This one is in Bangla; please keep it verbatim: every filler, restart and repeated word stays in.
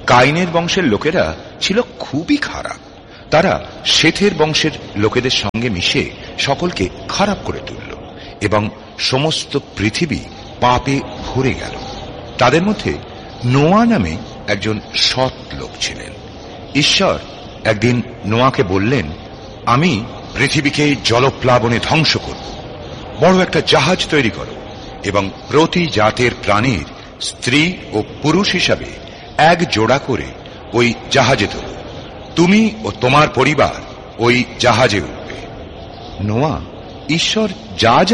কাইনের বংশের লোকেরা ছিল খুবই খারাপ। তারা শেথের বংশের লোকেদের সঙ্গে মিশে সকলকে খারাপ করে তুলল এবং সমস্ত পৃথিবী পাপে ভরে গেল। তাদের মধ্যে নোয়া নামে একজন সৎ লোক ছিলেন। ঈশ্বর একদিন নোয়াকে বললেন, আমি পৃথিবীকে জলপ্লাবনে ধ্বংস করব। বড় একটা জাহাজ তৈরি করো এবং প্রতি জাতের প্রাণীর স্ত্রী ও পুরুষ হিসাবে এক জোড়া করে ওই জাহাজে তোলো। তুমি ও তোমার পরিবার ওই জাহাজে উঠবে। নোয়া ঈশ্বর যা যা